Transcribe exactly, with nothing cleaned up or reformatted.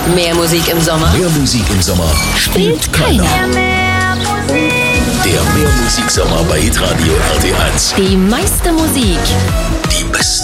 Mehr Musik im Sommer. Mehr Musik im Sommer Spielt keiner. Der Mehr Musik Sommer bei Hitradio R T eins. Die meiste Musik. Die beste